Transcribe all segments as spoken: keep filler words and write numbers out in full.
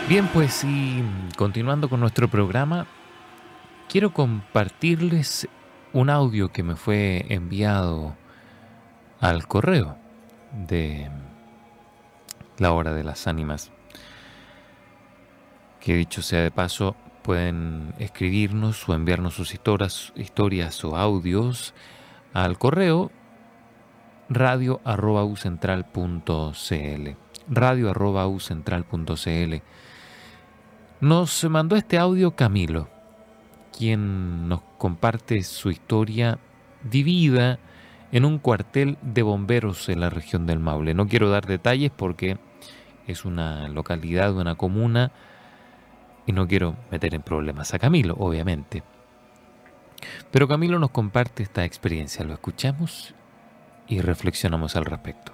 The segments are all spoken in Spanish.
Bien, pues y continuando con nuestro programa, quiero compartirles un audio que me fue enviado al correo de La Hora de las Ánimas, que dicho sea de paso, pueden escribirnos o enviarnos sus historias, historias o audios al correo radio arroba ucentral punto cl radio arroba ucentral punto cl. Nos mandó este audio Camilo, quien nos comparte su historia vivida en un cuartel de bomberos en la región del Maule. No quiero dar detalles porque es una localidad, una comuna, y no quiero meter en problemas a Camilo, obviamente. Pero Camilo nos comparte esta experiencia. Lo escuchamos y reflexionamos al respecto.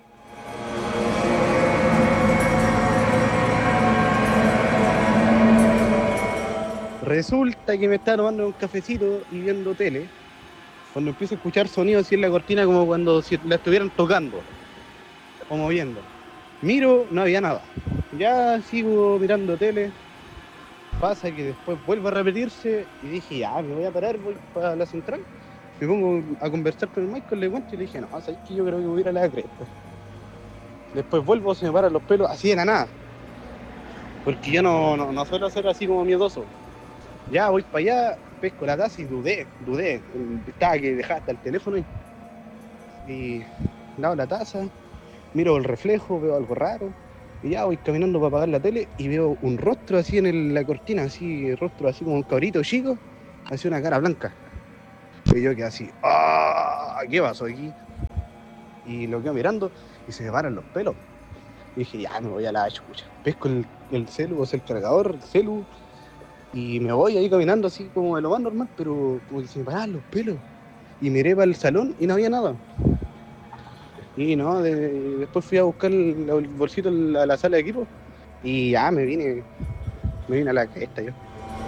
Resulta que me estaba tomando un cafecito y viendo tele, cuando empiezo a escuchar sonidos así en la cortina como cuando si la estuvieran tocando o moviendo. Miro, no había nada. Ya sigo mirando tele, pasa que después vuelve a repetirse y dije, ya, me voy a parar, voy para la central. Me pongo a conversar con el Michael, le cuento y le dije, no, sabes que yo creo que voy a ir a la cresta. Después vuelvo, se me paran los pelos así de la nada, porque yo no, no, no suelo ser así como miedoso. Ya voy para allá, pesco la taza y dudé, dudé. Estaba que dejaba hasta el teléfono y, y lavo la taza, miro el reflejo, veo algo raro. Y ya voy caminando para apagar la tele y veo un rostro así en el- la cortina, así, rostro así como un cabrito chico, así una cara blanca. Y yo quedé así, ¡ah! ¿Qué pasó aquí? Y lo quedo mirando y se me paran los pelos. Y dije, ya me voy a la chucha. Pesco el, el celu, o sea, el cargador, el celu. Y me voy ahí caminando así como de lo más normal, pero como que se me paraban los pelos. Y miré para el salón y no había nada. Y no, de- después fui a buscar el, el bolsito a la, la sala de equipo y ya me vine, me vine a la cresta yo.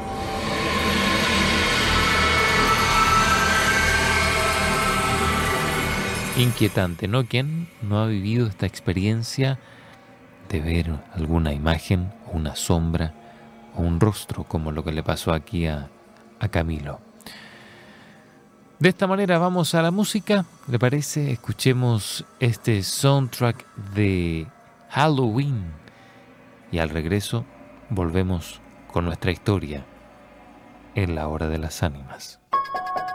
Inquietante, ¿no? ¿Quién no ha vivido esta experiencia de ver alguna imagen, o una sombra, o un rostro, como lo que le pasó aquí a, a Camilo? De esta manera vamos a la música, ¿le parece? Escuchemos este soundtrack de Halloween y al regreso volvemos con nuestra historia en La Hora de las Ánimas.